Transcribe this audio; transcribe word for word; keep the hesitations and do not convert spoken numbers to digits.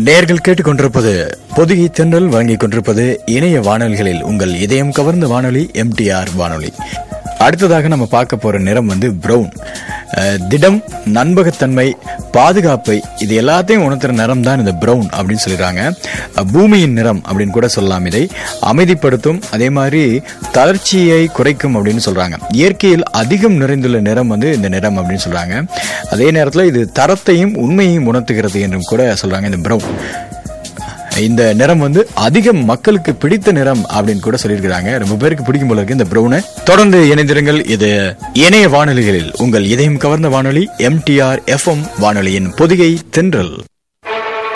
நேர்கள் கேட்டுக்கொண்டிருப்பது பொதிகை தென்றல் வழங்கிக் கொண்டிருப்பது இணைய வானொலிகளில் உங்கள் இதயம் கவர்ந்த வானொலி எம்டிஆர் வானொலி. அடுத்ததாக நம்ம பார்க்க போற நிறம் வந்து பிரவுன். திடம், நண்பகத்தன்மை, பாதுகாப்பை இது எல்லாத்தையும் உணர்த்துற நிறம் தான் இந்த பிரவுன் அப்படின்னு சொல்லிடுறாங்க. பூமியின் நிறம் அப்படின்னு கூட சொல்லலாம். இதை அமைதிப்படுத்தும், அதே மாதிரி தளர்ச்சியை குறைக்கும் அப்படின்னு சொல்றாங்க. இயற்கையில் அதிகம் நிறைந்துள்ள நிறம் வந்து இந்த நிறம் அப்படின்னு சொல்றாங்க. அதே நேரத்தில் இது தரத்தையும் உண்மையையும் உணர்த்துகிறது என்றும் கூட சொல்றாங்க இந்த பிரவுன். இந்த நிறம் வந்து அதிகம் மக்களுக்கு பிடித்த நிறம் அப்படின்னு கூட சொல்லியிருக்கிறாங்க. ரொம்ப பேருக்கு பிடிக்கும் போல இருக்கு இந்த பிரவுனை. தொடர்ந்து இணைந்திருங்கள். இது இணைய வானொலிகளில் உங்கள் இதயம் கவர்ந்த வானொலி எம்டிஆர் எஃப்எம் வானொலியின் பொதிகை தென்றல்.